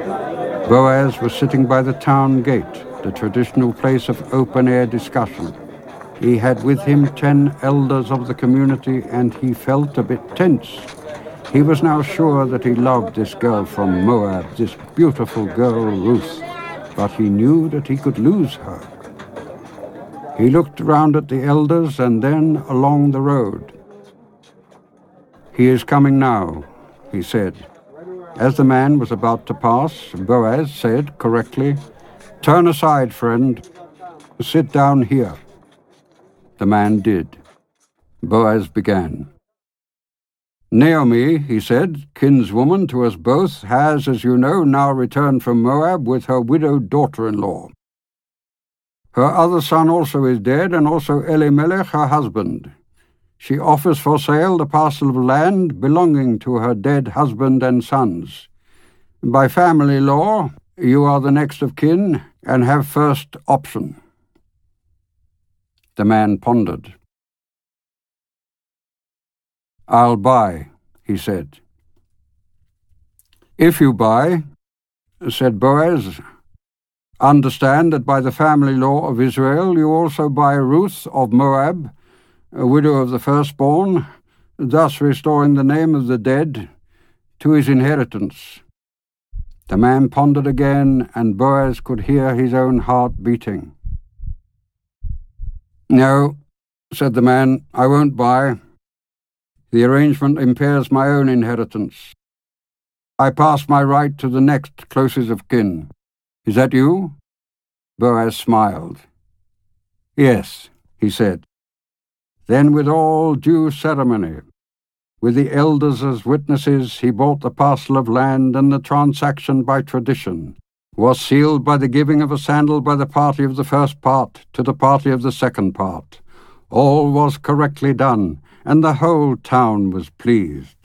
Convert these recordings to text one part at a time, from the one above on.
Boaz was sitting by the town gate, the traditional place of open-air discussion. He had with him 10 elders of the community, and he felt a bit tense. He was now sure that he loved this girl from Moab, this beautiful girl, Ruth, but he knew that he could lose her. He looked around at the elders and then along the road. "He is coming now," he said. As the man was about to pass, Boaz said correctly, "Turn aside, friend. Sit down here." The man did. Boaz began. "Naomi," he said, "kinswoman to us both, has, as you know, now returned from Moab with her widowed daughter-in-law. Her other son also is dead, and also Elimelech, her husband. She offers for sale the parcel of land belonging to her dead husband and sons. By family law, you are the next of kin and have first option." The man pondered. "I'll buy," he said. "If you buy," said Boaz, "understand that by the family law of Israel you also buy Ruth of Moab, a widow of the firstborn, thus restoring the name of the dead to his inheritance." The man pondered again, and Boaz could hear his own heart beating. "No," said the man, "I won't buy. The arrangement impairs my own inheritance. I pass my right to the next closest of kin. Is that you?" Boaz smiled. "Yes," he said. Then with all due ceremony, with the elders as witnesses, he bought the parcel of land, and the transaction by tradition was sealed by the giving of a sandal by the party of the first part to the party of the second part. All was correctly done, and the whole town was pleased.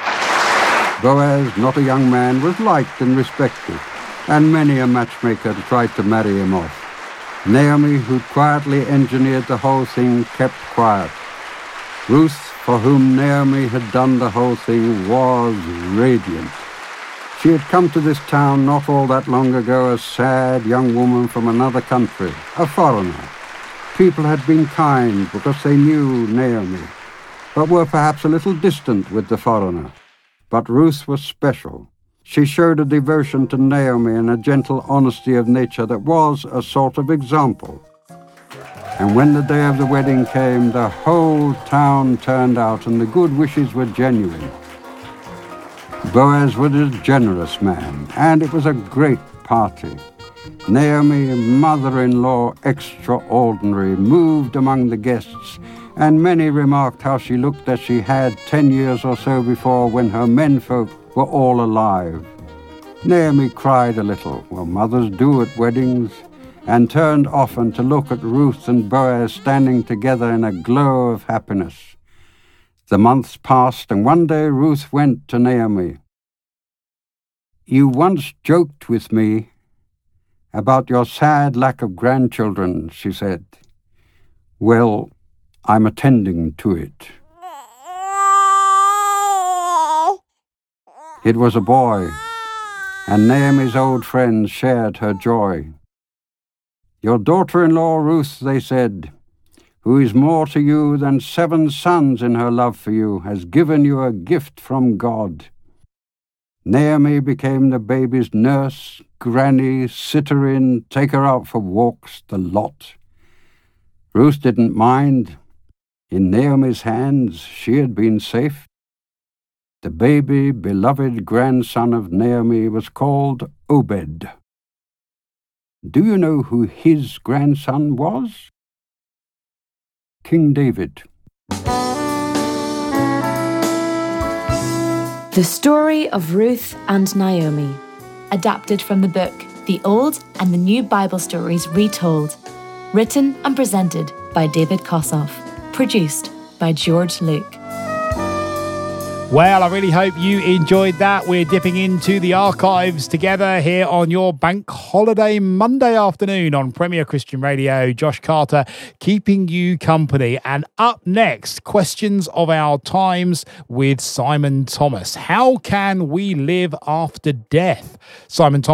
Boaz, not a young man, was liked and respected, and many a matchmaker tried to marry him off. Naomi, who quietly engineered the whole thing, kept quiet. Ruth, for whom Naomi had done the whole thing, was radiant. She had come to this town not all that long ago, a sad young woman from another country, a foreigner. People had been kind because they knew Naomi, but were perhaps a little distant with the foreigner. But Ruth was special. She showed a devotion to Naomi and a gentle honesty of nature that was a sort of example. And when the day of the wedding came, the whole town turned out, and the good wishes were genuine. Boaz was a generous man, and it was a great party. Naomi, mother-in-law extraordinary, moved among the guests, and many remarked how she looked as she had 10 years or so before, when her menfolk were all alive. Naomi cried a little, well, mothers do at weddings, and turned often to look at Ruth and Boaz standing together in a glow of happiness. The months passed, and one day Ruth went to Naomi. "You once joked with me about your sad lack of grandchildren," she said. "Well, I'm attending to it." It was a boy, and Naomi's old friends shared her joy. "Your daughter-in-law Ruth," they said, "who is more to you than 7 sons in her love for you, has given you a gift from God." Naomi became the baby's nurse, granny, sitter-in, take her out for walks, the lot. Ruth didn't mind. In Naomi's hands, she had been safe. The baby, beloved grandson of Naomi was called Obed. Do you know who his grandson was? King David. The story of Ruth and Naomi, adapted from the book The Old and the New Bible Stories Retold, written and presented by David Kossoff, produced by George Luke. Well, I really hope you enjoyed that. We're dipping into the archives together here on your Bank Holiday Monday afternoon on Premier Christian Radio. Josh Carter keeping you company. And up next, Questions of Our Times with Simon Thomas. How can we live after death? Simon Thomas